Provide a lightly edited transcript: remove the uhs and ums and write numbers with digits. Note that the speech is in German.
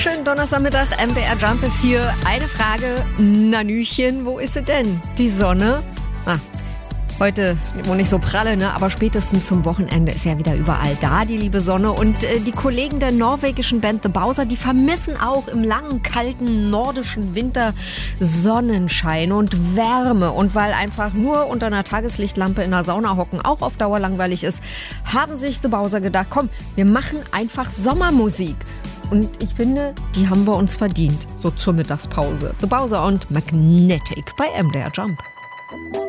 Schönen Donnerstagmittag, MDR Jump ist hier. Eine Frage, Nanüchen, wo ist sie denn? Die Sonne? Heute wohl nicht so pralle, ne? Aber spätestens zum Wochenende ist ja wieder überall da, die liebe Sonne. Und die Kollegen der norwegischen Band The Bowser, die vermissen auch im langen, kalten, nordischen Winter Sonnenschein und Wärme. Und weil einfach nur unter einer Tageslichtlampe in der Sauna hocken auch auf Dauer langweilig ist, haben sich The Bowser gedacht, komm, wir machen einfach Sommermusik. Und ich finde, die haben wir uns verdient, so zur Mittagspause. The Bowser und Magnetic bei MDR Jump.